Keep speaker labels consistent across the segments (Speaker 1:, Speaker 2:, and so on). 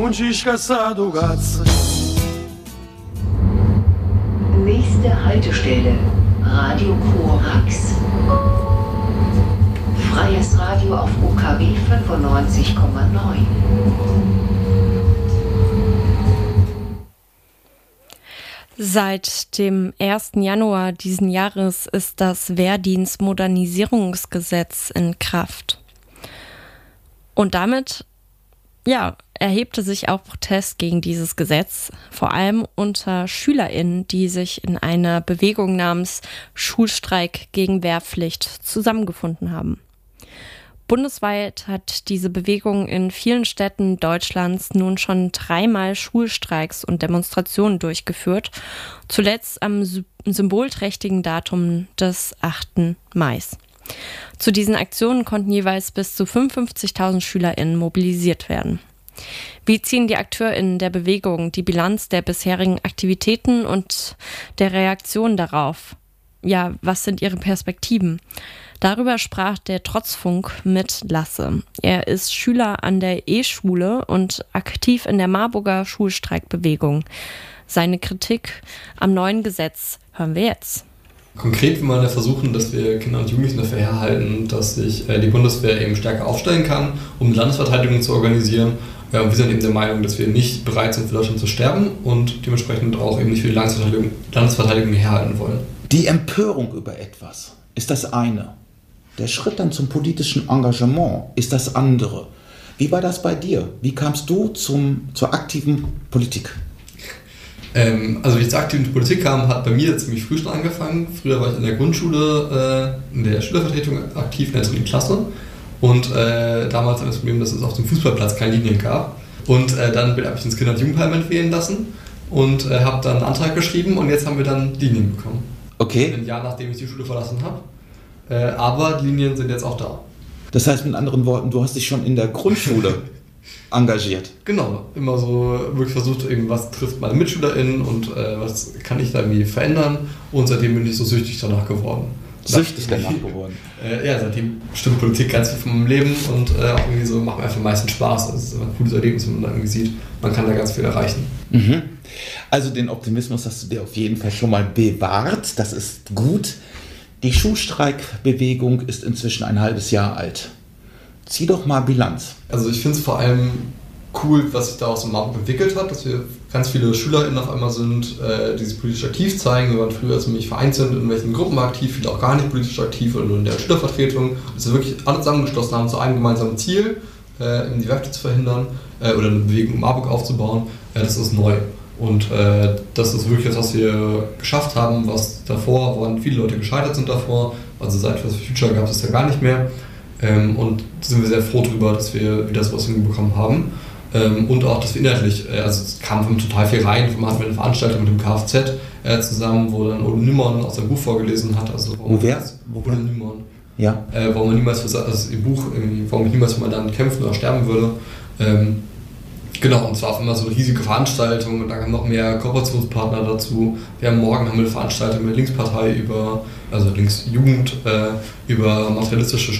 Speaker 1: un descansado gato.
Speaker 2: Nächste Haltestelle, Radio Korax. Freies Radio auf UKW 95,9.
Speaker 3: Seit dem 1. Januar diesen Jahres ist das Wehrdienstmodernisierungsgesetz in Kraft. Und damit, erhebte sich auch Protest gegen dieses Gesetz, vor allem unter SchülerInnen, die sich in einer Bewegung namens Schulstreik gegen Wehrpflicht zusammengefunden haben. Bundesweit hat diese Bewegung in vielen Städten Deutschlands nun schon 3-mal Schulstreiks und Demonstrationen durchgeführt, zuletzt am symbolträchtigen Datum des 8. Mai. Zu diesen Aktionen konnten jeweils bis zu 55.000 SchülerInnen mobilisiert werden. Wie ziehen die AkteurInnen der Bewegung die Bilanz der bisherigen Aktivitäten und der Reaktion darauf? Ja, was sind ihre Perspektiven? Darüber sprach der Trotzfunk mit Lasse. Er ist Schüler an der E-Schule und aktiv in der Marburger Schulstreikbewegung. Seine Kritik am neuen Gesetz hören wir jetzt.
Speaker 4: Konkret will man ja versuchen, dass wir Kinder und Jugendlichen dafür herhalten, dass sich die Bundeswehr eben stärker aufstellen kann, um Landesverteidigung zu organisieren. Wir sind eben der Meinung, dass wir nicht bereit sind, für Deutschland zu sterben und dementsprechend auch eben nicht für die Landesverteidigung herhalten wollen.
Speaker 5: Die Empörung über etwas ist das eine. Der Schritt dann zum politischen Engagement ist das andere. Wie war das bei dir? Wie kamst du zur aktiven Politik?
Speaker 4: Also wie ich zur aktiven Politik kam, hat bei mir ziemlich früh schon angefangen. Früher war ich in der Grundschule in der Schülervertretung aktiv in der 3. Klasse. Und damals hatte ich das Problem, dass es auf dem Fußballplatz keine Linien gab. Und dann habe ich ins Kinder- und Jugendparlament wählen lassen und habe dann einen Antrag geschrieben und jetzt haben wir dann Linien bekommen.
Speaker 5: Okay.
Speaker 4: Ein Jahr nachdem ich die Schule verlassen habe. Aber die Linien sind jetzt auch da.
Speaker 5: Das heißt mit anderen Worten, du hast dich schon in der Grundschule engagiert.
Speaker 4: Genau, immer so wirklich versucht, was trifft meine MitschülerInnen und was kann ich da irgendwie verändern. Und seitdem bin ich so süchtig danach geworden.
Speaker 5: Süchtig danach geworden?
Speaker 4: Seitdem bestimmt Politik ganz viel von meinem Leben und auch irgendwie so macht mir einfach meistens Spaß. Also es ist ein cooles Erlebnis, wenn man da irgendwie sieht, man kann da ganz viel erreichen.
Speaker 5: Mhm. Also den Optimismus hast du dir auf jeden Fall schon mal bewahrt, das ist gut. Die Schulstreikbewegung ist inzwischen ein halbes Jahr alt. Zieh doch mal Bilanz.
Speaker 4: Also ich finde es vor allem cool, was sich daraus in Marburg entwickelt hat, dass wir ganz viele SchülerInnen auf einmal sind, die sich politisch aktiv zeigen. Wir waren früher ziemlich vereint sind, in welchen Gruppen aktiv, viele auch gar nicht politisch aktiv oder nur in der Schülervertretung. Dass wir wirklich alle zusammengeschlossen haben zu einem gemeinsamen Ziel, die Wehrpflicht zu verhindern oder eine Bewegung in Marburg aufzubauen. Das ist neu. Und das ist wirklich das, was wir geschafft haben, was davor, woran viele Leute gescheitert sind davor. Also seit Fridays for Future gab es das ja gar nicht mehr. Und sind wir sehr froh darüber, dass wir wieder sowas hinbekommen haben. Und auch, dass wir inhaltlich, also es kam total viel rein. Wir hatten eine Veranstaltung mit dem Kfz zusammen, wo dann Udo Niemann aus seinem Buch vorgelesen hat. Also
Speaker 5: Udo
Speaker 4: Niemann.
Speaker 5: Ja.
Speaker 4: Warum man niemals für im Buch, warum ich niemals für mein Land kämpfen oder sterben würde. Genau, und zwar auch immer so eine riesige Veranstaltung und dann kamen noch mehr Kooperationspartner dazu. Morgen haben wir eine Veranstaltung mit Linkspartei also Linksjugend, über materialistische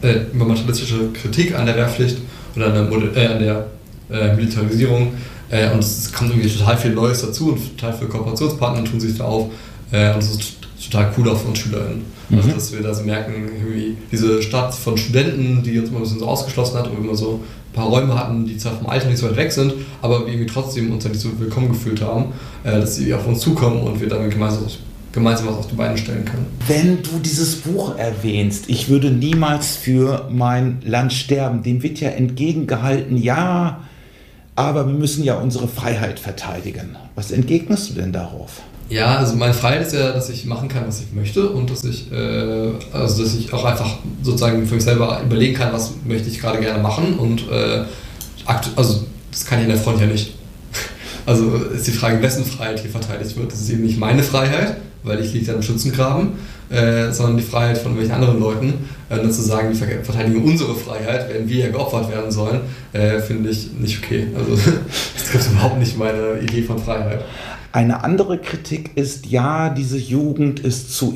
Speaker 4: Kritik an der Wehrpflicht oder an der Militarisierung. Und es kommt irgendwie total viel Neues dazu und total viele Kooperationspartner tun sich da auf. Und es ist total cool auch für uns SchülerInnen. Also, dass wir da so merken, irgendwie diese Stadt von Studenten, die uns immer ein bisschen so ausgeschlossen hat und wir immer so ein paar Räume hatten, die zwar vom Alter nicht so weit weg sind, aber wir irgendwie trotzdem uns da nicht so willkommen gefühlt haben, dass sie auf uns zukommen und wir dann gemeinsam was auf die Beine stellen können.
Speaker 5: Wenn du dieses Buch erwähnst, ich würde niemals für mein Land sterben, dem wird ja entgegengehalten, ja, aber wir müssen ja unsere Freiheit verteidigen. Was entgegnest du denn darauf?
Speaker 4: Ja, also meine Freiheit ist ja, dass ich machen kann, was ich möchte und dass ich auch einfach sozusagen für mich selber überlegen kann, was möchte ich gerade gerne machen und also das kann ich in der Front ja nicht. Also ist die Frage, wessen Freiheit hier verteidigt wird. Das ist eben nicht meine Freiheit, weil ich liege da im Schützengraben, sondern die Freiheit von welchen anderen Leuten. Nur zu sagen, wir verteidigen unsere Freiheit, während wir ja geopfert werden sollen, finde ich nicht okay. Also das trifft überhaupt nicht meine Idee von Freiheit.
Speaker 5: Eine andere Kritik ist, ja, diese Jugend ist zu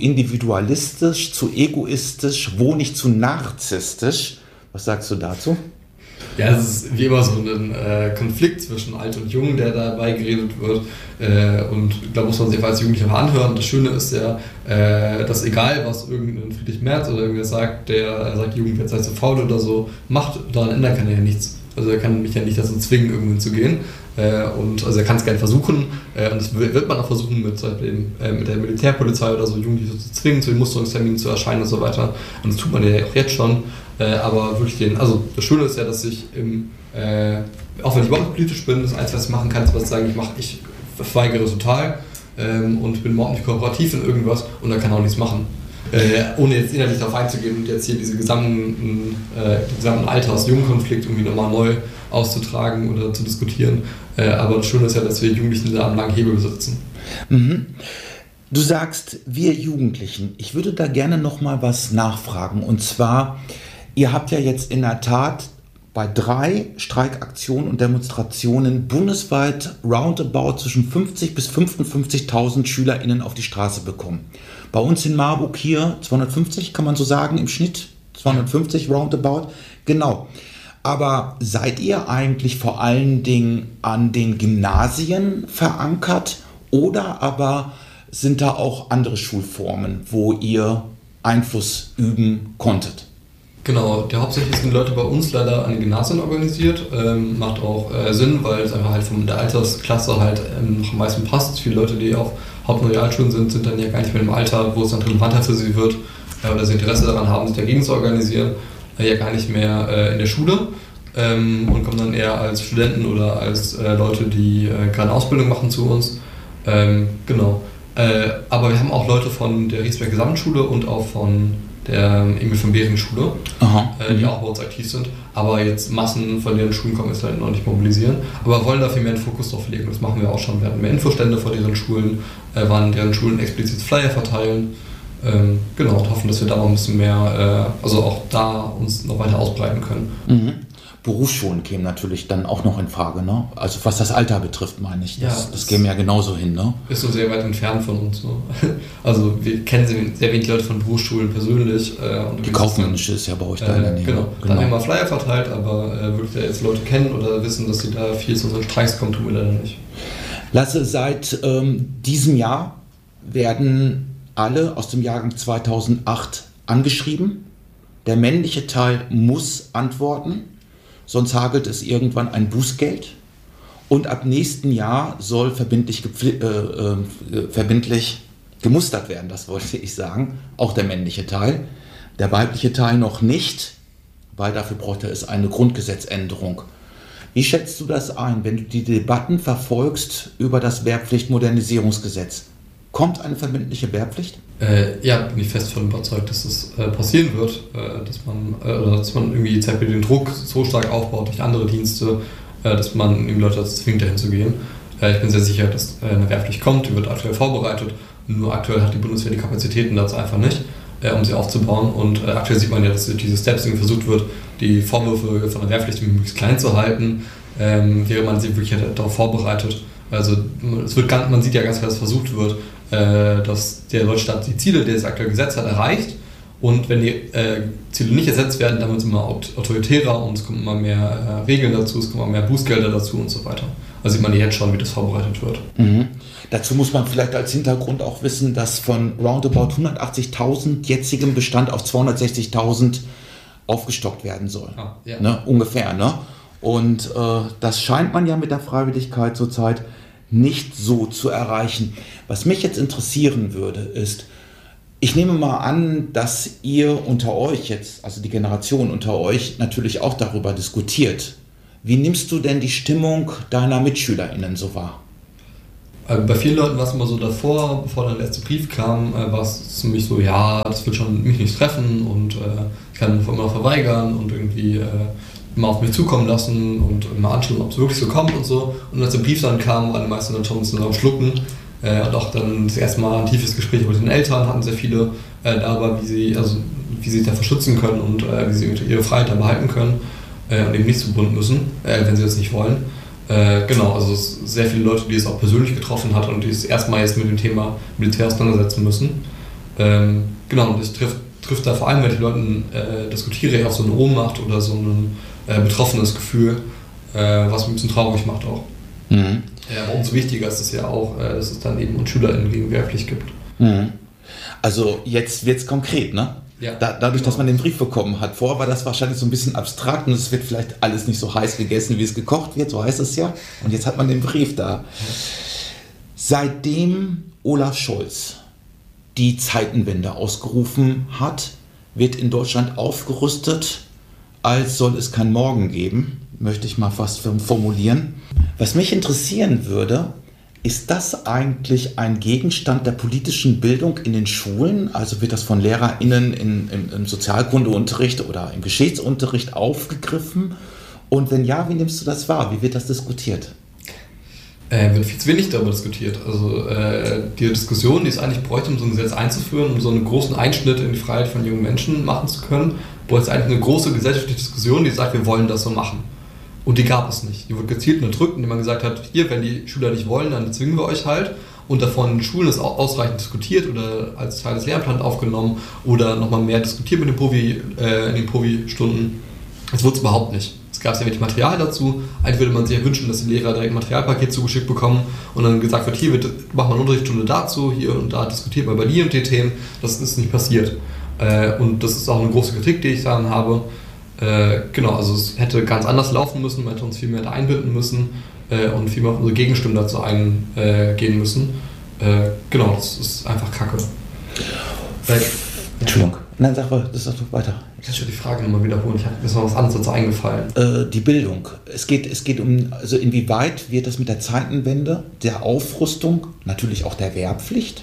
Speaker 5: individualistisch, zu egoistisch, wo nicht zu narzisstisch. Was sagst du dazu?
Speaker 4: Ja, es ist wie immer so ein Konflikt zwischen alt und jung, der dabei geredet wird. Und da muss man sich als Jugendlicher mal anhören. Das Schöne ist ja, dass egal, was irgendein Friedrich Merz oder irgendwer sagt, der sagt, die Jugend wird so faul oder so, macht, daran ändern kann er ja nichts. Also er kann mich ja nicht dazu zwingen, irgendwo zu gehen. Und also er kann es gerne versuchen. Und das wird man auch versuchen, mit der Militärpolizei oder so Jugendliche zu zwingen, zu den Musterungsterminen zu erscheinen und so weiter. Und das tut man ja auch jetzt schon. Aber wirklich also das Schöne ist ja, dass ich auch wenn ich überhaupt nicht politisch bin, das Einzige, was ich machen kann, ist was sagen, ich verweigere total und bin überhaupt nicht kooperativ in irgendwas und dann kann auch nichts machen. Ohne jetzt inhaltlich darauf einzugehen und jetzt hier diesen gesamten Alters-Jungen-Konflikt irgendwie nochmal neu auszutragen oder zu diskutieren. Aber das Schöne ist ja, dass wir Jugendlichen da am langen Hebel besitzen.
Speaker 5: Mhm. Du sagst, wir Jugendlichen. Ich würde da gerne nochmal was nachfragen. Und zwar, ihr habt ja jetzt in der Tat bei 3 Streikaktionen und Demonstrationen bundesweit roundabout zwischen 50.000 bis 55.000 SchülerInnen auf die Straße bekommen. Bei uns in Marburg hier 250, kann man so sagen, im Schnitt 250 roundabout. Genau. Aber seid ihr eigentlich vor allen Dingen an den Gymnasien verankert oder aber sind da auch andere Schulformen, wo ihr Einfluss üben konntet?
Speaker 4: Genau, hauptsächlich sind Leute bei uns leider an den Gymnasien organisiert. Macht auch Sinn, weil es einfach halt von der Altersklasse halt noch am meisten passt. Viele Leute, die auf Haupt- und Realschulen sind dann ja gar nicht mehr im Alter, wo es dann relevanter für sie wird oder sie Interesse daran haben, sich dagegen zu organisieren, ja gar nicht mehr in der Schule und kommen dann eher als Studenten oder als Leute, die gerade Ausbildung machen zu uns. Genau. Aber wir haben auch Leute von der Riesberg Gesamtschule und auch von der Emil von Behring Schule, die auch bei uns aktiv sind. Aber jetzt Massen von deren Schulen kommen, ist halt noch nicht mobilisieren. Aber wollen dafür mehr einen Fokus drauf legen. Das machen wir auch schon. Wir hatten mehr Infostände vor deren Schulen, waren deren Schulen explizit Flyer verteilen. Genau, und hoffen, dass wir da noch ein bisschen mehr, also auch da uns noch weiter ausbreiten können.
Speaker 5: Mhm. Berufsschulen kämen natürlich dann auch noch in Frage, ne? Also was das Alter betrifft, meine ich. Das käme ja genauso hin, ne?
Speaker 4: Ist so sehr weit entfernt von uns. Ne? Also wir kennen sehr wenig Leute von Berufsschulen persönlich.
Speaker 5: Die kaufmännische ist ja bei euch da in der Nähe.
Speaker 4: Genau. Da haben wir mal Flyer verteilt, aber wirklich jetzt Leute kennen oder wissen, dass sie da viel zu unseren Streiks kommen, tun wir leider nicht.
Speaker 5: Lasse, seit diesem Jahr werden alle aus dem Jahrgang 2008 angeschrieben. Der männliche Teil muss antworten. Sonst hagelt es irgendwann ein Bußgeld und ab nächsten Jahr soll verbindlich gemustert werden, das wollte ich sagen, auch der männliche Teil. Der weibliche Teil noch nicht, weil dafür bräuchte es eine Grundgesetzänderung. Wie schätzt du das ein, wenn du die Debatten verfolgst über das Wehrpflichtmodernisierungsgesetz? Kommt eine verbindliche Wehrpflicht?
Speaker 4: Ja, bin ich fest von überzeugt, dass das passieren wird, dass man irgendwie den Druck so stark aufbaut durch andere Dienste, dass man eben Leute dazu zwingt, dahin zu gehen. Ich bin sehr sicher, dass eine Wehrpflicht kommt, die wird aktuell vorbereitet, nur aktuell hat die Bundeswehr die Kapazitäten dazu einfach nicht, um sie aufzubauen. Und aktuell sieht man ja, dass durch diese Steps versucht wird, die Vorwürfe von der Wehrpflicht möglichst klein zu halten, während man sie wirklich darauf vorbereitet. Also man sieht ja ganz klar, dass versucht wird, dass der deutsche Staat die Ziele, die das aktuelle Gesetz hat, erreicht. Und wenn die Ziele nicht ersetzt werden, dann wird es immer autoritärer und es kommen immer mehr Regeln dazu, es kommen immer mehr Bußgelder dazu und so weiter. Also sieht man jetzt schon, wie das vorbereitet wird.
Speaker 5: Mhm. Dazu muss man vielleicht als Hintergrund auch wissen, dass von roundabout 180.000 jetzigem Bestand auf 260.000 aufgestockt werden soll. Ja. Ne? Ungefähr, ne? Und das scheint man ja mit der Freiwilligkeit zurzeit nicht so zu erreichen. Was mich jetzt interessieren würde, ist, ich nehme mal an, dass ihr unter euch jetzt, also die Generation unter euch, natürlich auch darüber diskutiert. Wie nimmst du denn die Stimmung deiner MitschülerInnen so wahr?
Speaker 4: Bei vielen Leuten war es immer so davor, bevor dann der letzte Brief kam, war es ziemlich so, ja, das wird schon mich nicht treffen und ich kann immer noch verweigern und irgendwie mal auf mich zukommen lassen und mal anschauen, ob es wirklich so kommt und so. Und als der Brief dann kam, waren die meisten dann schon zusammen schlucken. Und auch dann das erste Mal ein tiefes Gespräch mit den Eltern hatten sehr viele darüber, wie sie sich davor schützen können und wie sie ihre Freiheit dann behalten können und eben nicht zu Bund müssen, wenn sie das nicht wollen. Genau, also es sind sehr viele Leute, die es auch persönlich getroffen hat und die es erstmal jetzt mit dem Thema Militär auseinandersetzen müssen. Genau, und das trifft da vor allem, wenn ich mit Leuten diskutiere, auf so eine Ohnmacht oder so einen betroffenes Gefühl, was mich ein bisschen traurig macht auch.
Speaker 5: Mhm.
Speaker 4: Aber umso wichtiger ist es ja auch, dass es dann eben uns SchülerInnen gegenwehrpflicht gibt.
Speaker 5: Mhm. Also jetzt wird es konkret, ne?
Speaker 4: Ja,
Speaker 5: Dadurch, dass man den Brief bekommen hat. Vorher war das wahrscheinlich so ein bisschen abstrakt und es wird vielleicht alles nicht so heiß gegessen, wie es gekocht wird, so heißt es ja. Und jetzt hat man den Brief da. Seitdem Olaf Scholz die Zeitenwende ausgerufen hat, wird in Deutschland aufgerüstet, als soll es kein Morgen geben, möchte ich mal fast formulieren. Was mich interessieren würde, ist das eigentlich ein Gegenstand der politischen Bildung in den Schulen? Also wird das von LehrerInnen im Sozialkundeunterricht oder im Geschichtsunterricht aufgegriffen? Und wenn ja, wie nimmst du das wahr? Wie wird das diskutiert?
Speaker 4: Wird viel zu wenig darüber diskutiert. Also die Diskussion, die es eigentlich bräuchte, um so ein Gesetz einzuführen, um so einen großen Einschnitt in die Freiheit von jungen Menschen machen zu können, bräuchte es eigentlich eine große gesellschaftliche Diskussion, die sagt, wir wollen das so machen. Und die gab es nicht. Die wurde gezielt unterdrückt, indem man gesagt hat, hier, wenn die Schüler nicht wollen, dann zwingen wir euch halt. Und davon in Schulen ist auch ausreichend diskutiert oder als Teil des Lehrplans aufgenommen oder nochmal mehr diskutiert mit in den Provi-Stunden. Das wurde es überhaupt nicht. Es gab sehr wenig Material dazu. Eigentlich würde man sich ja wünschen, dass die Lehrer direkt ein Materialpaket zugeschickt bekommen und dann gesagt wird, hier machen wir eine Unterrichtsstunde dazu, hier und da diskutiert man über die und die Themen. Das ist nicht passiert. Und das ist auch eine große Kritik, die ich daran habe. Genau, also es hätte ganz anders laufen müssen, man hätte uns viel mehr da einbinden müssen und viel mehr auf unsere Gegenstimmen dazu eingehen müssen. Genau, das ist einfach Kacke.
Speaker 5: Entschuldigung. Nein, sag mal, das ist doch weiter.
Speaker 4: Ich kann schon die Frage nochmal wiederholen, mir ist noch was anderes dazu eingefallen.
Speaker 5: Die Bildung. Es geht um, also inwieweit wird das mit der Zeitenwende, der Aufrüstung, natürlich auch der Wehrpflicht,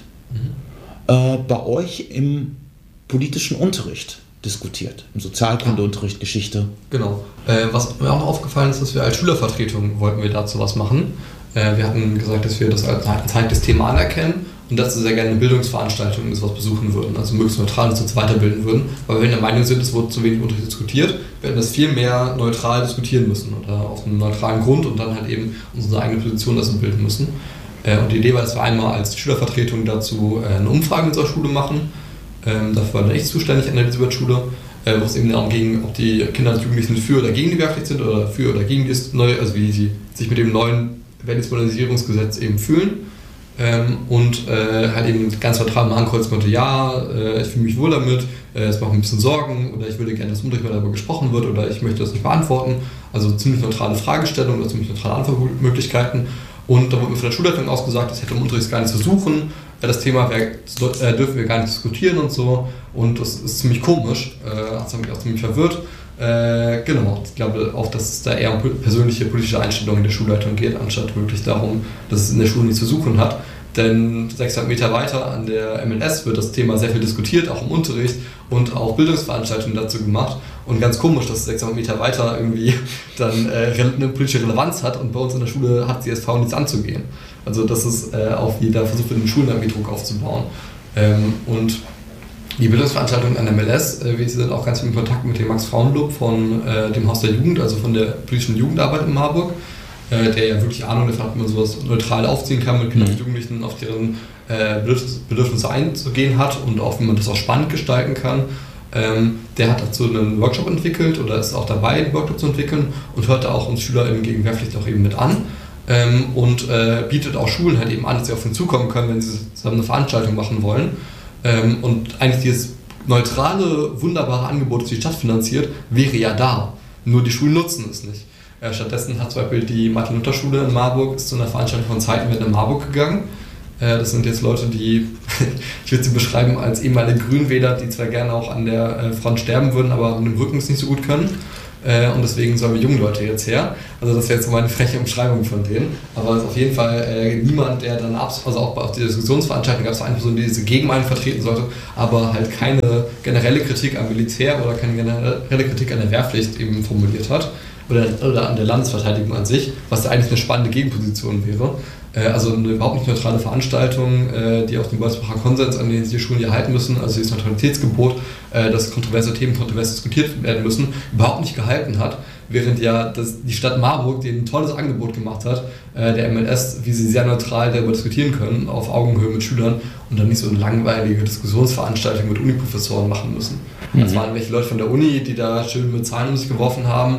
Speaker 5: bei euch im politischen Unterricht diskutiert, im Sozialkundeunterricht, Geschichte.
Speaker 4: Genau. Was mir auch noch aufgefallen ist, dass wir als Schülervertretung wollten wir dazu was machen. Wir hatten gesagt, dass wir das als ein heikles Thema anerkennen und dazu sehr gerne eine Bildungsveranstaltung und sowas besuchen würden, also möglichst neutral uns weiterbilden würden, weil wir in der Meinung sind, es wurde zu wenig Unterricht diskutiert, wir hätten das viel mehr neutral diskutieren müssen oder auf einem neutralen Grund und dann halt eben unsere eigene Position dazu bilden müssen. Und die Idee war, dass wir einmal als Schülervertretung dazu eine Umfrage in unserer Schule machen. Dafür war ich zuständig an der Elisabeth-Schule, wo es eben darum ging, ob die Kinder und Jugendlichen für oder gegen die Wehrpflicht sind oder für oder gegen das neue, also wie sie sich mit dem neuen Wehrdienstmodernisierungsgesetz eben fühlen. Und halt eben ganz neutral mal ankreuzen konnte, ja, ich fühle mich wohl damit, es macht mir ein bisschen Sorgen oder ich würde gerne, dass im Unterricht mal darüber gesprochen wird oder ich möchte das nicht beantworten. Also ziemlich neutrale Fragestellungen oder ziemlich neutrale Antwortmöglichkeiten. Und da wurde mir von der Schulleitung ausgesagt, das hätte im Unterricht gar nicht zu suchen. Das Thema dürfen wir gar nicht diskutieren und so. Und das ist ziemlich komisch. Das hat mich auch ziemlich verwirrt. Genau, ich glaube auch, dass es da eher um persönliche politische Einstellungen der Schulleitung geht, anstatt wirklich darum, dass es in der Schule nichts zu suchen hat. Denn 600 Meter weiter an der MLS wird das Thema sehr viel diskutiert, auch im Unterricht und auch Bildungsveranstaltungen dazu gemacht. Und ganz komisch, dass 600 Meter weiter irgendwie dann eine politische Relevanz hat und bei uns in der Schule hat die SV nichts anzugehen. Also das ist auch wieder versucht wird, in den Schulen irgendwie Druck aufzubauen. Und die Bildungsveranstaltungen an der MLS, wir sind auch ganz viel in Kontakt mit dem Max-Frauen-Club von dem Haus der Jugend, also von der politischen Jugendarbeit in Marburg, der ja wirklich Ahnung davon hat, wie man sowas neutral aufziehen kann, mit Kindern und Jugendlichen auf deren Bedürfnisse einzugehen hat und auch wie man das auch spannend gestalten kann. Der hat dazu einen Workshop entwickelt oder ist auch dabei, den Workshop zu entwickeln und hört da auch uns SchülerInnen gegen Wehrpflicht auch eben mit an. Und bietet auch Schulen halt eben an, dass sie auf uns zukommen können, wenn sie zusammen eine Veranstaltung machen wollen. Und eigentlich dieses neutrale, wunderbare Angebot, das die Stadt finanziert, wäre ja da. Nur die Schulen nutzen es nicht. Stattdessen hat zum Beispiel die Martin-Luther-Schule in Marburg ist zu einer Veranstaltung von Zeitenwende in Marburg gegangen. Das sind jetzt Leute, die, ich würde sie beschreiben als ehemalige Grünwähler, die zwar gerne auch an der Front sterben würden, aber mit dem Rücken es nicht so gut können. Und deswegen sollen wir junge Leute jetzt her. Also das wäre jetzt so meine freche Umschreibung von denen. Aber es ist auf jeden Fall niemand, der dann also auch auf der Diskussionsveranstaltung gab es eine Person, die diese Gegenmeinung vertreten sollte, aber halt keine generelle Kritik am Militär oder keine generelle Kritik an der Wehrpflicht eben formuliert hat. Oder an der Landesverteidigung an sich, was ja eigentlich eine spannende Gegenposition wäre. Also eine überhaupt nicht neutrale Veranstaltung, die auch den Wolfsbacher Konsens, an den sich die Schulen hier halten müssen, also dieses Neutralitätsgebot, dass kontroverse Themen kontrovers diskutiert werden müssen, überhaupt nicht gehalten hat, während ja die Stadt Marburg, die ein tolles Angebot gemacht hat, der MLS, wie sie sehr neutral darüber diskutieren können, auf Augenhöhe mit Schülern und dann nicht so eine langweilige Diskussionsveranstaltung mit Uniprofessoren machen müssen. Das waren welche Leute von der Uni, die da schön mit Zahlen um sich geworfen haben,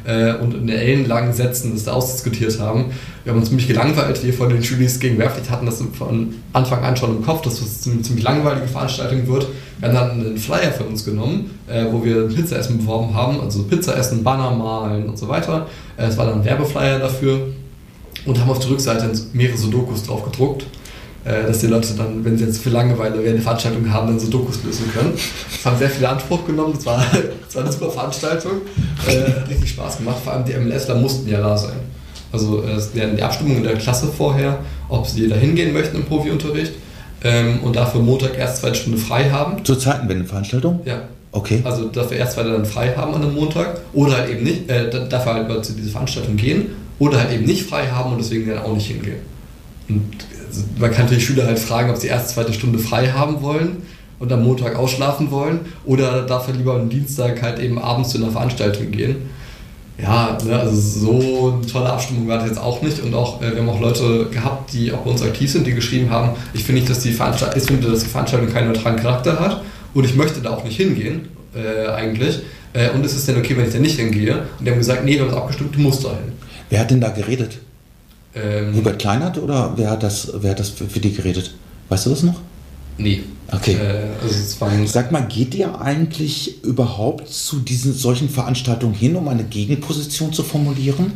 Speaker 4: und in ellenlangen Sätzen das da ausdiskutiert haben. Wir haben uns ziemlich gelangweilt, wir von den Studis gegenwärtig hatten das von Anfang an schon im Kopf, dass das eine ziemlich langweilige Veranstaltung wird. Wir haben dann einen Flyer für uns genommen, wo wir Pizzaessen beworben haben, also Pizzaessen, Banner malen und so weiter. Es war dann ein Werbeflyer dafür und haben auf der Rückseite mehrere Sudokus drauf gedruckt, dass die Leute dann, wenn sie jetzt für Langeweile während der Veranstaltung haben, dann Sudokus lösen können. Das haben sehr viele Anspruch genommen, das war eine super Veranstaltung, hat richtig Spaß gemacht, vor allem die MLSler mussten ja da sein. Also es wäre die Abstimmung in der Klasse vorher, ob sie da hingehen möchten im Profi-Unterricht und dafür Montag erst 2 Stunden frei haben.
Speaker 5: Zur Zeitenwende-Veranstaltung?
Speaker 4: Ja.
Speaker 5: Okay.
Speaker 4: Also dafür erst 2 dann frei haben an einem Montag oder halt eben nicht, dafür halt zu dieser Veranstaltung gehen oder halt eben nicht frei haben und deswegen dann auch nicht hingehen. Und man kann natürlich Schüler halt fragen, ob sie erst 2. Stunde frei haben wollen und am Montag ausschlafen wollen oder dafür lieber am Dienstag halt eben abends zu einer Veranstaltung gehen. Ja, ne, also so eine tolle Abstimmung war das jetzt auch nicht und auch, wir haben auch Leute gehabt, die auch bei uns aktiv sind, die geschrieben haben, ich finde nicht, dass die Veranstaltung keinen neutralen Charakter hat und ich möchte da auch nicht hingehen, eigentlich. Und ist es denn okay, wenn ich da nicht hingehe? Und die haben gesagt, nee, wir haben es abgestimmt, du musst da hin.
Speaker 5: Wer hat denn da geredet? Hubert Kleinert oder wer hat das für die geredet? Weißt du das noch?
Speaker 4: Nee.
Speaker 5: Okay.
Speaker 4: Also es war
Speaker 5: Sag mal, geht ihr eigentlich überhaupt zu solchen Veranstaltungen hin, um eine Gegenposition zu formulieren?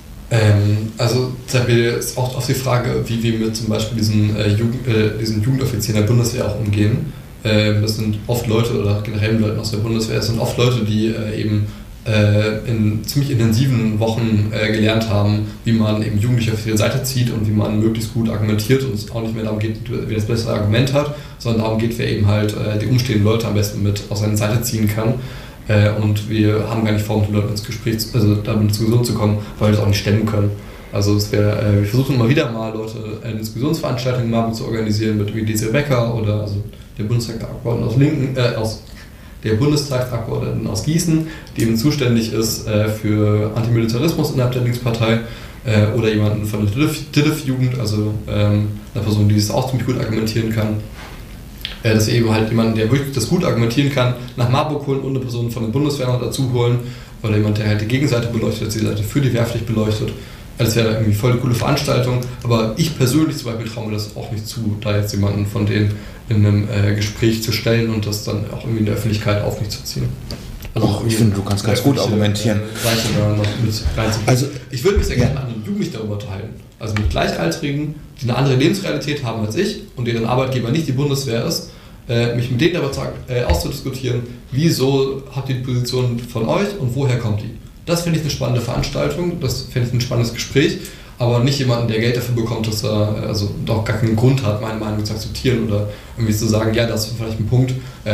Speaker 4: Also zum Beispiel ist auch auf die Frage, wie wir mit zum Beispiel diesen Jugendoffizieren der Bundeswehr auch umgehen. Das sind oft Leute oder generell Leute aus der Bundeswehr, das sind oft Leute, die eben in ziemlich intensiven Wochen gelernt haben, wie man eben Jugendliche auf ihre Seite zieht und wie man möglichst gut argumentiert und es auch nicht mehr darum geht, wer das bessere Argument hat, sondern darum geht, wer eben halt die umstehenden Leute am besten mit auf seine Seite ziehen kann. Und wir haben gar nicht vor, mit den Leuten ins Gespräch, also damit in Diskussion zu kommen, weil wir das auch nicht stemmen können. Also wir versuchen immer wieder mal Leute eine Diskussionsveranstaltung in Marburg zu organisieren mit wie Desiree Becker oder also der Bundestagsabgeordneten der Bundestagsabgeordneten aus Gießen, die eben zuständig ist für Antimilitarismus innerhalb der Linkspartei oder jemanden von der DILIF-Jugend, also eine Person, die das auch ziemlich gut argumentieren kann. Dass wir eben halt jemanden, der wirklich das gut argumentieren kann, nach Marburg holen und eine Person von der Bundeswehr noch dazu holen oder jemand, der halt die Gegenseite beleuchtet, die Seite für die Wehrpflicht beleuchtet. Das wäre irgendwie voll eine coole Veranstaltung, aber ich persönlich zum Beispiel traue mir das auch nicht zu, da jetzt jemanden von denen in einem Gespräch zu stellen und das dann auch irgendwie in der Öffentlichkeit auf mich zu ziehen. Also
Speaker 5: ich finde, du kannst ganz gut argumentieren.
Speaker 4: Also ich würde mich sehr gerne mit anderen Jugendlichen darüber unterhalten. Also mit Gleichaltrigen, die eine andere Lebensrealität haben als ich und deren Arbeitgeber nicht die Bundeswehr ist, mich mit denen darüber auszudiskutieren, wieso habt ihr die Position von euch und woher kommt die? Das finde ich eine spannende Veranstaltung, das finde ich ein spannendes Gespräch, aber nicht jemanden, der Geld dafür bekommt, dass er also doch gar keinen Grund hat, meine Meinung zu akzeptieren oder irgendwie zu sagen, ja, das ist vielleicht ein Punkt,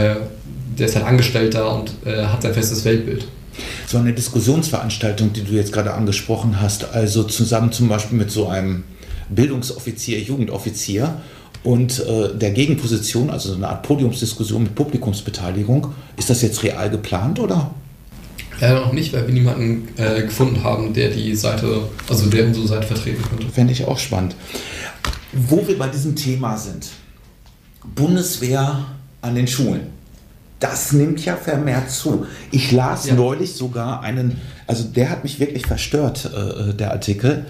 Speaker 4: der ist halt Angestellter und hat sein festes Weltbild.
Speaker 5: So eine Diskussionsveranstaltung, die du jetzt gerade angesprochen hast, also zusammen zum Beispiel mit so einem Bildungsoffizier, Jugendoffizier und der Gegenposition, also so eine Art Podiumsdiskussion mit Publikumsbeteiligung, ist das jetzt real geplant oder?
Speaker 4: Leider noch nicht, weil wir niemanden gefunden haben, der die Seite, also der unsere Seite vertreten könnte.
Speaker 5: Fände ich auch spannend. Wo wir bei diesem Thema sind, Bundeswehr an den Schulen. Das nimmt ja vermehrt zu. Ich las neulich sogar also der hat mich wirklich verstört, der Artikel,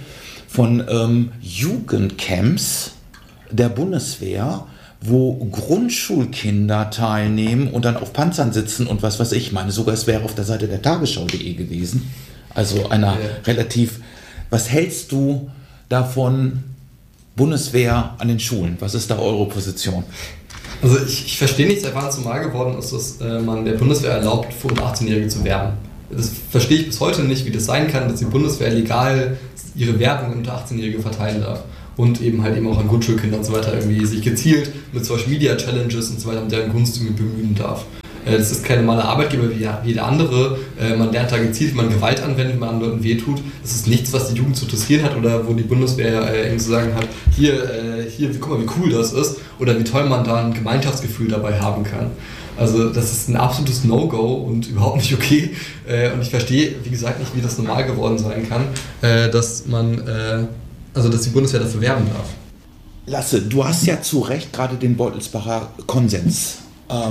Speaker 5: von Jugendcamps der Bundeswehr, wo Grundschulkinder teilnehmen und dann auf Panzern sitzen und was weiß ich. Meine sogar, es wäre auf der Seite der Tagesschau.de gewesen. Also relativ... Was hältst du davon, Bundeswehr an den Schulen? Was ist da eure Position?
Speaker 4: Also ich verstehe nicht, seit wann es normal geworden ist, dass man der Bundeswehr erlaubt, für unter 18-Jährige zu werben. Das verstehe ich bis heute nicht, wie das sein kann, dass die Bundeswehr legal ihre Werbung unter 18-Jährige verteilen darf. Und eben halt eben auch an Grundschulkindern und so weiter irgendwie sich gezielt mit Social Media Challenges und so weiter und deren Gunst irgendwie bemühen darf. Das ist keine normale Arbeitgeber wie jeder andere. Man lernt da gezielt, wie man Gewalt anwendet, wie man anderen Leuten wehtut. Das ist nichts, was die Jugend zu interessieren hat oder wo die Bundeswehr eben zu sagen hat, hier, guck mal, wie cool das ist oder wie toll man da ein Gemeinschaftsgefühl dabei haben kann. Also das ist ein absolutes No-Go und überhaupt nicht okay. Und ich verstehe, wie gesagt, nicht, wie das normal geworden sein kann, dass die Bundeswehr dafür werben darf.
Speaker 5: Lasse, du hast ja zu Recht gerade den Beutelsbacher Konsens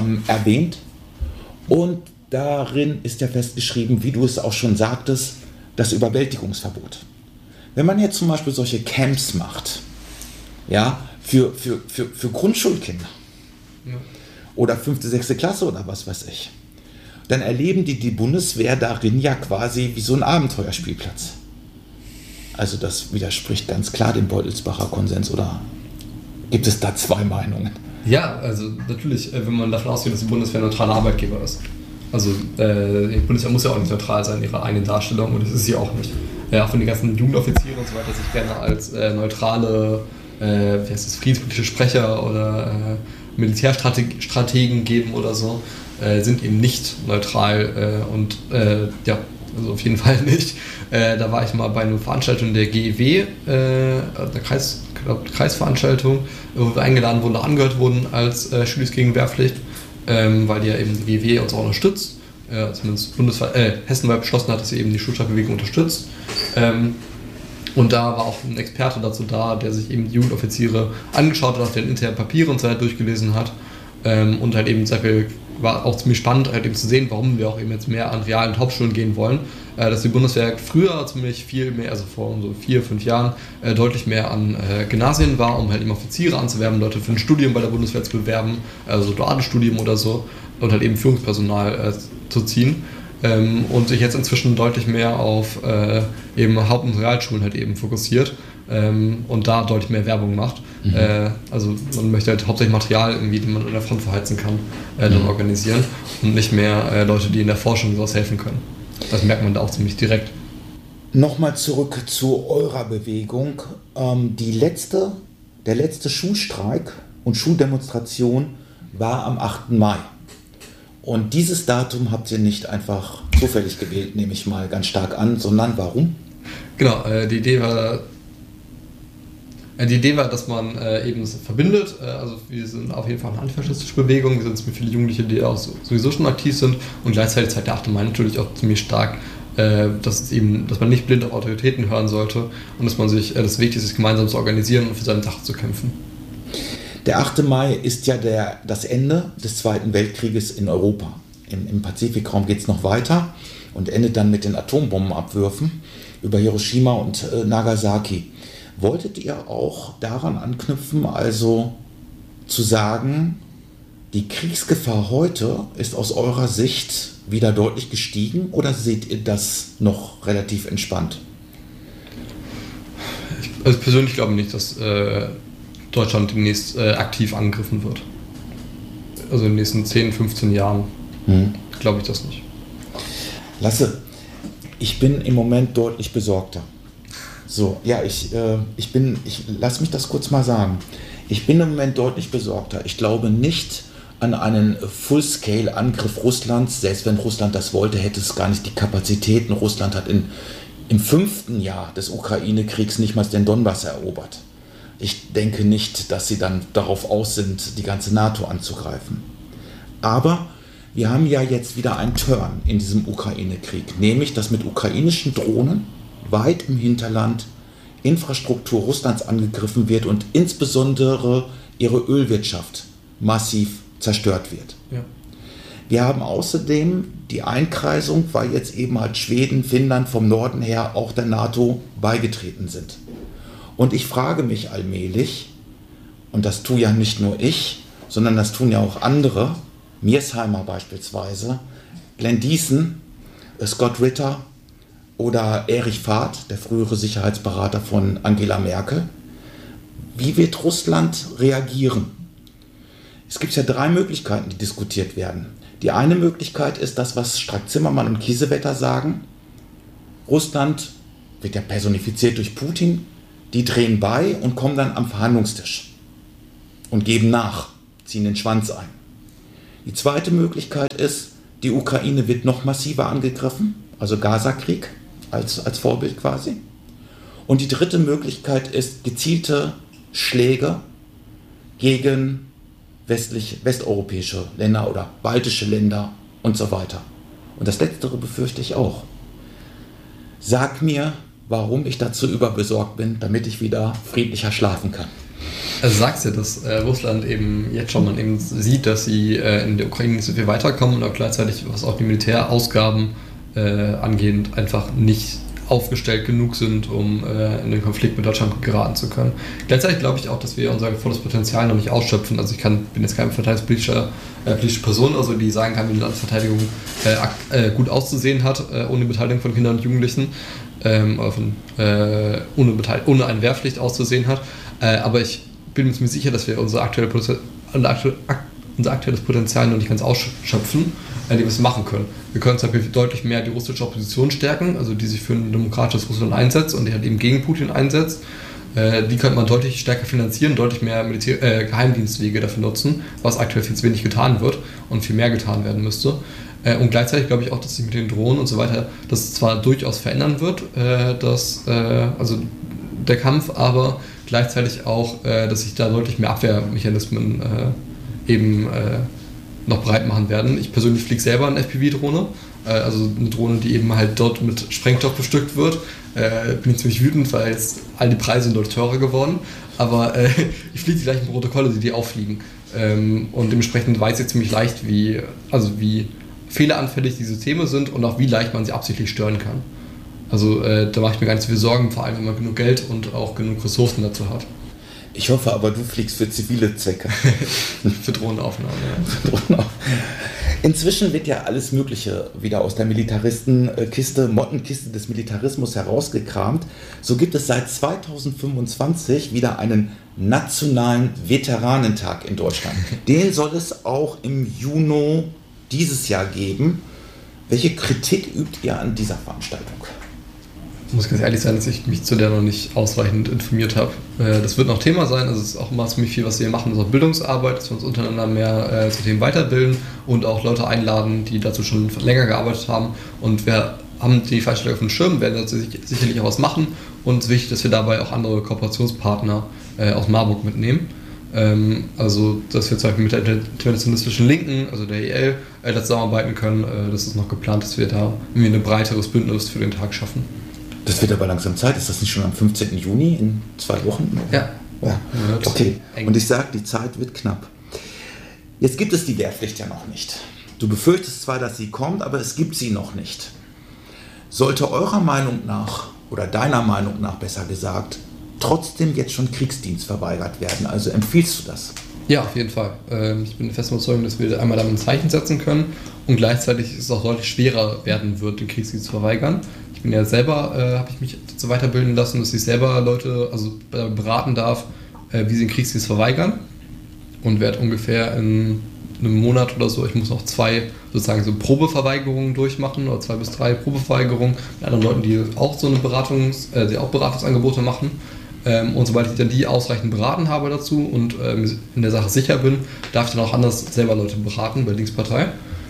Speaker 5: erwähnt und darin ist ja festgeschrieben, wie du es auch schon sagtest, das Überwältigungsverbot. Wenn man jetzt zum Beispiel solche Camps macht, ja, für Grundschulkinder oder 5., 6. Klasse oder was weiß ich, dann erleben die Bundeswehr darin ja quasi wie so ein Abenteuerspielplatz. Also das widerspricht ganz klar dem Beutelsbacher Konsens, oder gibt es da zwei Meinungen?
Speaker 4: Ja, also natürlich, wenn man davon ausgeht, dass die Bundeswehr ein neutraler Arbeitgeber ist. Also die Bundeswehr muss ja auch nicht neutral sein in ihrer eigenen Darstellung, und das ist sie auch nicht. Auch von den ganzen Jugendoffiziere und so weiter sich gerne als neutrale friedenspolitische Sprecher oder Militärstrategen geben oder so, sind eben nicht neutral also auf jeden Fall nicht. Da war ich mal bei einer Veranstaltung der GEW, der Kreisveranstaltung, wo wir eingeladen wurden, angehört wurden als Schüler gegen Wehrpflicht, weil die ja eben die GEW uns auch unterstützt. Zumindest hessenweit beschlossen hat, dass sie eben die Schulstreikbewegung unterstützt. Und da war auch ein Experte dazu da, der sich eben die Jugendoffiziere angeschaut hat, auch deren internen Papiere und so weiter durchgelesen hat. Und halt eben war auch ziemlich spannend, halt eben zu sehen, warum wir auch eben jetzt mehr an realen Hauptschulen gehen wollen. Dass die Bundeswehr früher ziemlich viel mehr, also vor so 4, 5 Jahren, deutlich mehr an Gymnasien war, um halt eben Offiziere anzuwerben, Leute für ein Studium bei der Bundeswehr zu bewerben, also duales Studium oder so, und halt eben Führungspersonal zu ziehen. Und sich jetzt inzwischen deutlich mehr auf eben Haupt- und Realschulen halt eben fokussiert und da deutlich mehr Werbung macht. Also man möchte halt hauptsächlich Material irgendwie, den man an der Front verheizen kann, dann organisieren und nicht mehr Leute, die in der Forschung sowas helfen können. Das merkt man da auch ziemlich direkt.
Speaker 5: Nochmal zurück zu eurer Bewegung. Der letzte Schulstreik und Schuldemonstration war am 8. Mai. Und dieses Datum habt ihr nicht einfach zufällig gewählt, nehme ich mal ganz stark an, sondern warum?
Speaker 4: Genau, die Idee war, dass man eben es verbindet. Also wir sind auf jeden Fall eine antifaschistische Bewegung, wir sind mit viele Jugendliche, die auch sowieso schon aktiv sind, und gleichzeitig zeigt der 8. Mai natürlich auch ziemlich stark, dass man nicht blind auf Autoritäten hören sollte und dass man sich das Wichtigste ist, gemeinsam zu organisieren und für seine Sache zu kämpfen.
Speaker 5: Der 8. Mai ist ja das Ende des Zweiten Weltkrieges in Europa. Im Pazifikraum geht es noch weiter und endet dann mit den Atombombenabwürfen über Hiroshima und Nagasaki. Wolltet ihr auch daran anknüpfen, also zu sagen, die Kriegsgefahr heute ist aus eurer Sicht wieder deutlich gestiegen, oder seht ihr das noch relativ entspannt?
Speaker 4: Ich persönlich glaube nicht, dass Deutschland demnächst aktiv angegriffen wird. Also in den nächsten 10, 15 Jahren glaube ich das nicht.
Speaker 5: Lasse, ich bin im Moment deutlich besorgter. So, ja, lass mich das kurz mal sagen. Ich bin im Moment deutlich besorgter. Ich glaube nicht an einen Full-Scale-Angriff Russlands. Selbst wenn Russland das wollte, hätte es gar nicht die Kapazitäten. Russland hat im 5. Jahr des Ukraine-Kriegs nicht mal den Donbass erobert. Ich denke nicht, dass sie dann darauf aus sind, die ganze NATO anzugreifen. Aber wir haben ja jetzt wieder einen Turn in diesem Ukraine-Krieg, nämlich dass mit ukrainischen Drohnen weit im Hinterland Infrastruktur Russlands angegriffen wird und insbesondere ihre Ölwirtschaft massiv zerstört wird.
Speaker 4: Ja.
Speaker 5: Wir haben außerdem die Einkreisung, weil jetzt eben halt Schweden, Finnland vom Norden her auch der NATO beigetreten sind. Und ich frage mich allmählich, und das tue ja nicht nur ich, sondern das tun ja auch andere, Mearsheimer beispielsweise, Glenn Diesen, Scott Ritter oder Erich Fahrt, der frühere Sicherheitsberater von Angela Merkel. Wie wird Russland reagieren? Es gibt ja 3 Möglichkeiten, die diskutiert werden. Die eine Möglichkeit ist das, was Strack-Zimmermann und Kiesewetter sagen. Russland wird ja personifiziert durch Putin. Die drehen bei und kommen dann am Verhandlungstisch und geben nach, ziehen den Schwanz ein. Die zweite Möglichkeit ist, die Ukraine wird noch massiver angegriffen, also Gaza-Krieg als Vorbild quasi. Und die dritte Möglichkeit ist gezielte Schläge gegen westeuropäische Länder oder baltische Länder und so weiter. Und das Letztere befürchte ich auch. Sag mir, warum ich dazu überbesorgt bin, damit ich wieder friedlicher schlafen kann.
Speaker 4: Also sagst du, dass Russland eben jetzt schon man eben sieht, dass sie in der Ukraine nicht so viel weiterkommen und auch gleichzeitig, was auch die Militärausgaben angehend, einfach nicht aufgestellt genug sind, um in den Konflikt mit Deutschland geraten zu können. Gleichzeitig glaube ich auch, dass wir unser volles Potenzial noch nicht ausschöpfen. Also bin jetzt keine verteidigungspolitische Person, also die sagen kann, wie eine Landesverteidigung gut auszusehen hat, ohne Beteiligung von Kindern und Jugendlichen, ohne eine Wehrpflicht auszusehen hat. Aber ich bin mir ziemlich sicher, dass wir unser aktuelles Potenzial noch nicht ganz ausschöpfen, indem wir es machen können. Wir können zum Beispiel deutlich mehr die russische Opposition stärken, also die sich für ein demokratisches Russland einsetzt und die halt eben gegen Putin einsetzt. Die könnte man deutlich stärker finanzieren, deutlich mehr Geheimdienstwege dafür nutzen, was aktuell viel zu wenig getan wird und viel mehr getan werden müsste. Und gleichzeitig glaube ich auch, dass sich mit den Drohnen und so weiter das zwar durchaus verändern wird, also der Kampf, aber gleichzeitig auch, dass sich da deutlich mehr Abwehrmechanismen noch breit machen werden. Ich persönlich fliege selber eine FPV-Drohne, also eine Drohne, die eben halt dort mit Sprengstoff bestückt wird. Bin ich ziemlich wütend, weil jetzt all die Preise sind deutlich teurer geworden, aber ich fliege die gleichen Protokolle, die auffliegen. Und dementsprechend weiß ich ziemlich leicht, wie fehleranfällig die Systeme sind und auch wie leicht man sie absichtlich stören kann. Also da mache ich mir gar nicht so viel Sorgen, vor allem wenn man genug Geld und auch genug Ressourcen dazu hat.
Speaker 5: Ich hoffe aber, du fliegst für zivile Zwecke.
Speaker 4: Für Drohnenaufnahmen, ja.
Speaker 5: Inzwischen wird ja alles Mögliche wieder aus der Militaristenkiste, Mottenkiste des Militarismus herausgekramt. So gibt es seit 2025 wieder einen nationalen Veteranentag in Deutschland. Den soll es auch im Juni dieses Jahr geben. Welche Kritik übt ihr an dieser Veranstaltung?
Speaker 4: Ich muss ganz ehrlich sein, dass ich mich zu der noch nicht ausreichend informiert habe. Das wird noch Thema sein, also es ist auch immer ziemlich viel, was wir machen, das ist auch Bildungsarbeit, dass wir uns untereinander mehr zu Themen weiterbilden und auch Leute einladen, die dazu schon länger gearbeitet haben. Und wir haben die Veranstaltung auf dem Schirm, werden dazu sicherlich auch was machen und es ist wichtig, dass wir dabei auch andere Kooperationspartner aus Marburg mitnehmen. Also, dass wir zum Beispiel mit der internationalistischen Linken, also der EL, zusammenarbeiten können. Das ist noch geplant, dass wir da irgendwie ein breiteres Bündnis für den Tag schaffen.
Speaker 5: Das wird aber langsam Zeit. Ist das nicht schon am 15. Juni in 2 Wochen?
Speaker 4: Ja.
Speaker 5: Okay. Und ich sage, die Zeit wird knapp. Jetzt gibt es die Wehrpflicht ja noch nicht. Du befürchtest zwar, dass sie kommt, aber es gibt sie noch nicht. Sollte eurer Meinung nach, oder deiner Meinung nach besser gesagt, trotzdem jetzt schon Kriegsdienst verweigert werden? Also empfiehlst du das?
Speaker 4: Ja, auf jeden Fall. Ich bin fest überzeugt, dass wir einmal damit ein Zeichen setzen können und gleichzeitig es auch deutlich schwerer werden wird, den Kriegsdienst zu verweigern. Ich bin ja selber, habe ich mich dazu weiterbilden lassen, dass ich selber Leute beraten darf, wie sie den Kriegsdienst verweigern und werde ungefähr in einem Monat oder so, ich muss noch 2 sozusagen so Probeverweigerungen durchmachen oder 2 bis 3 Probeverweigerungen mit anderen Leuten, die auch so eine die auch Beratungsangebote machen. Und sobald ich dann die ausreichend beraten habe dazu und in der Sache sicher bin, darf ich dann auch anders selber Leute beraten bei Linkspartei.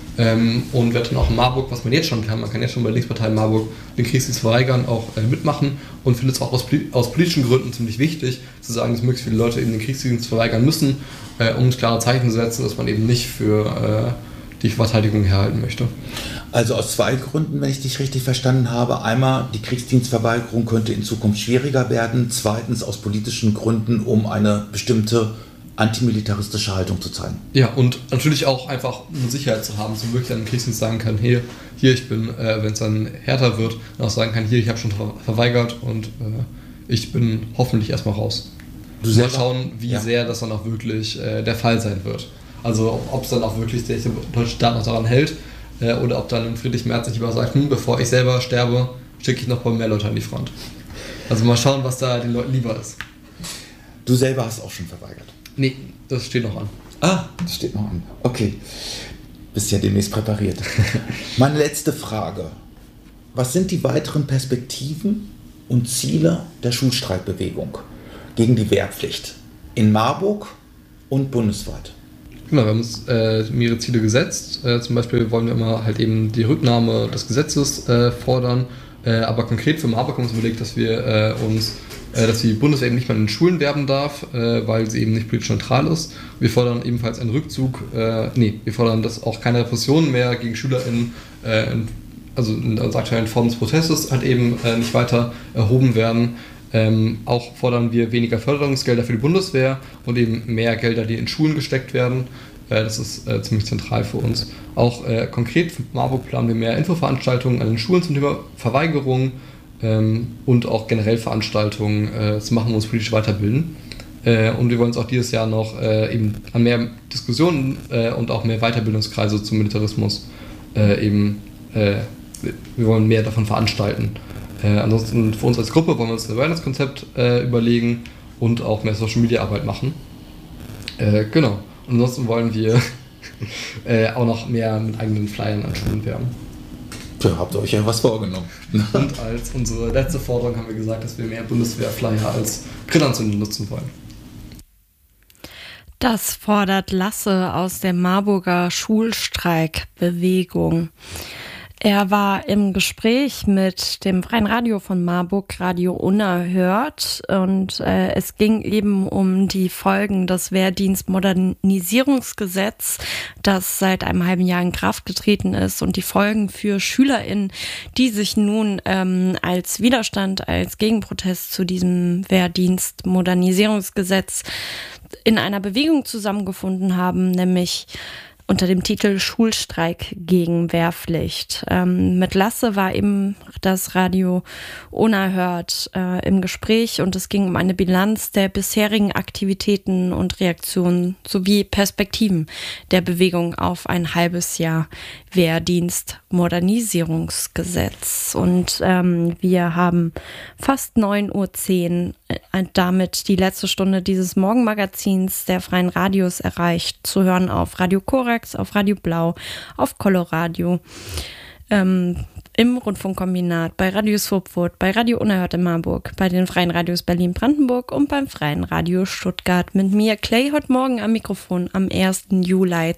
Speaker 4: Und werde dann auch in Marburg, was man jetzt schon kann, man kann jetzt schon bei Linkspartei in Marburg den Kriegsdienst verweigern, auch mitmachen und finde es auch aus politischen Gründen ziemlich wichtig, zu sagen, dass möglichst viele Leute eben den Kriegsdienst verweigern müssen, um klare Zeichen zu setzen, dass man eben nicht für die Verteidigung herhalten möchte.
Speaker 5: Also aus 2 Gründen, wenn ich dich richtig verstanden habe. Einmal, die Kriegsdienstverweigerung könnte in Zukunft schwieriger werden. Zweitens, aus politischen Gründen, um eine bestimmte antimilitaristische Haltung zu zeigen.
Speaker 4: Ja, und natürlich auch einfach eine Sicherheit zu haben, so wirklich dann im Kriegsdienst sagen kann, hier ich bin, wenn es dann härter wird, dann auch sagen kann, hier, ich habe schon verweigert und ich bin hoffentlich erstmal raus. Mal schauen, wie sehr das dann auch wirklich der Fall sein wird. Also ob es dann auch wirklich der deutsche Staat noch daran hält oder ob dann Friedrich Merz sich lieber sagt, bevor ich selber sterbe, schicke ich noch ein paar mehr Leute an die Front. Also mal schauen, was da den Leuten lieber ist.
Speaker 5: Du selber hast auch schon verweigert?
Speaker 4: Nee, das steht noch an.
Speaker 5: Ah, das steht noch an. Okay. Bist ja demnächst präpariert. Meine letzte Frage. Was sind die weiteren Perspektiven und Ziele der Schulstreikbewegung gegen die Wehrpflicht in Marburg und bundesweit?
Speaker 4: Genau, wir haben uns mehrere Ziele gesetzt. Zum Beispiel wollen wir immer halt eben die Rücknahme des Gesetzes fordern. Aber konkret für Marburg haben wir uns überlegt, dass wir dass die Bundeswehr eben nicht mehr in den Schulen werben darf, weil sie eben nicht politisch neutral ist. Wir fordern ebenfalls einen Rückzug, wir fordern, dass auch keine Repressionen mehr gegen SchülerInnen, in der aktuellen Form des Protestes halt eben nicht weiter erhoben werden. Auch fordern wir weniger Förderungsgelder für die Bundeswehr und eben mehr Gelder, die in Schulen gesteckt werden. Das ist ziemlich zentral für uns. Auch konkret für Marburg planen wir mehr Infoveranstaltungen an den Schulen zum Thema Verweigerung, und auch generell Veranstaltungen zu machen, wo wir uns politisch weiterbilden. Und wir wollen uns auch dieses Jahr noch eben an mehr Diskussionen und auch mehr Weiterbildungskreise zum Militarismus wir wollen mehr davon veranstalten. Ansonsten für uns als Gruppe wollen wir uns ein Awareness-Konzept überlegen und auch mehr Social-Media-Arbeit machen. Genau. Und ansonsten wollen wir auch noch mehr mit eigenen Flyern an Schulen werben.
Speaker 5: Da habt ihr euch ja was vorgenommen.
Speaker 4: Und als unsere letzte Forderung haben wir gesagt, dass wir mehr Bundeswehr-Flyer als Grillanzünder nutzen wollen.
Speaker 3: Das fordert Lasse aus der Marburger Schulstreikbewegung. Er war im Gespräch mit dem Freien Radio von Marburg, Radio Unerhört, und es ging eben um die Folgen des Wehrdienstmodernisierungsgesetz, das seit einem halben Jahr in Kraft getreten ist, und die Folgen für SchülerInnen, die sich nun als Widerstand, als Gegenprotest zu diesem Wehrdienstmodernisierungsgesetz in einer Bewegung zusammengefunden haben, nämlich unter dem Titel Schulstreik gegen Wehrpflicht. Mit Lasse war eben das Radio Unerhört im Gespräch, und es ging um eine Bilanz der bisherigen Aktivitäten und Reaktionen sowie Perspektiven der Bewegung auf ein halbes Jahr Wehrdienstmodernisierungsgesetz. Und wir haben fast 9:10 Uhr damit die letzte Stunde dieses Morgenmagazins der Freien Radios erreicht, zu hören auf Radio Korax, auf Radio Blau, auf Coloradio, im Rundfunkkombinat, bei Radio Swobwood, bei Radio Unerhört in Marburg, bei den Freien Radios Berlin-Brandenburg und beim Freien Radio Stuttgart. Mit mir, Clay, heute Morgen am Mikrofon am 1. Juli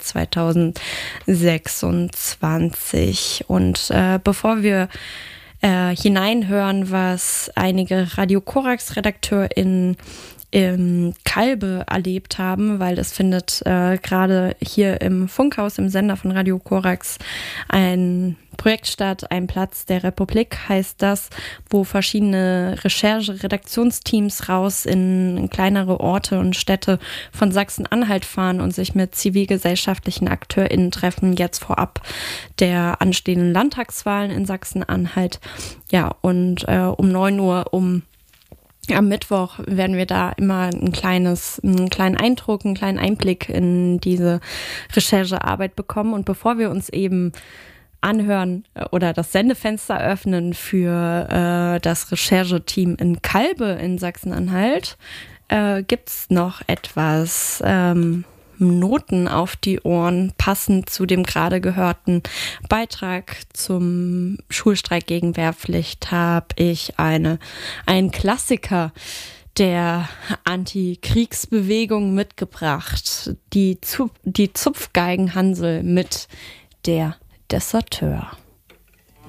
Speaker 3: 2026. Und bevor wir hineinhören, was einige Radio Korax-RedakteurInnen im Kalbe erlebt haben, weil es findet gerade hier im Funkhaus, im Sender von Radio Korax, ein Projekt statt, ein Platz der Republik heißt das, wo verschiedene Recherche-Redaktionsteams raus in kleinere Orte und Städte von Sachsen-Anhalt fahren und sich mit zivilgesellschaftlichen AkteurInnen treffen, jetzt vorab der anstehenden Landtagswahlen in Sachsen-Anhalt. Ja, und um 9 Uhr, am Mittwoch werden wir da immer einen kleinen Eindruck, einen kleinen Einblick in diese Recherchearbeit bekommen. Und bevor wir uns eben anhören oder das Sendefenster öffnen für das Rechercheteam in Kalbe in Sachsen-Anhalt, gibt's noch etwas Noten auf die Ohren, passend zu dem gerade gehörten Beitrag zum Schulstreik gegen Wehrpflicht habe ich einen Klassiker der Antikriegsbewegung mitgebracht, die Zupfgeigenhansel mit der Deserteur.